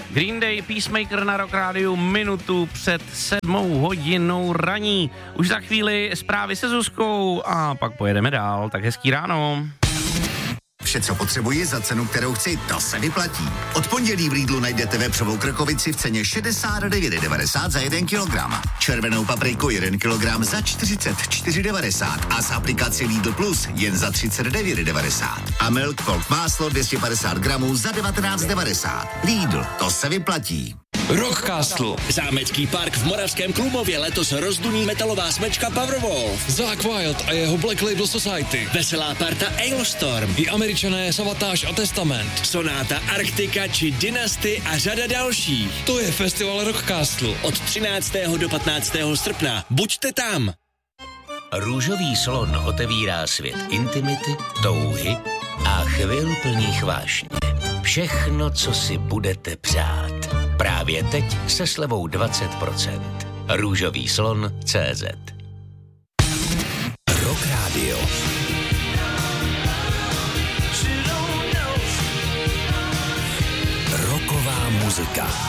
Green Day, Peacemaker na Rock Rádiu, minutu před 7:00 raní. Už za chvíli zprávy se Zuzkou a pak pojedeme dál, tak hezký ráno. Vše, co potřebuji za cenu, kterou chci, to se vyplatí. Od pondělí v Lidlu najdete vepřovou krkovici v ceně 69,90 za 1 kilogram. Červenou papriku 1 kilogram za 44,90 a z aplikaci Lidl Plus jen za 39,90. A Milk Cold máslo 250 gramů za 19,90. Lidl, to se vyplatí. Rockcastle. Zámecký park v Moravském Klumově letos rozduní metalová smečka Powerwolf. Zakk Wylde a jeho Black Label Society. Veselá parta Ailstorm. I Američané Savatage a Testament. Sonáta Arktika či Dynasty a řada dalších. To je festival Rockcastle. Od 13. do 15. srpna. Buďte tam. Růžový slon otevírá svět intimity, touhy a chvil plných vášně. Všechno, co si budete přát. Právě teď se slevou 20%. Růžový slon.cz. Rock Radio. Rocková muzika.